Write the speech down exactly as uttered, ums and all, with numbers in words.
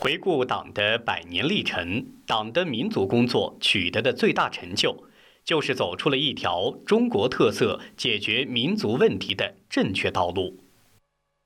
回顾党的百年历程，党的民族工作取得的最大成就，就是走出了一条中国特色解决民族问题的正确道路。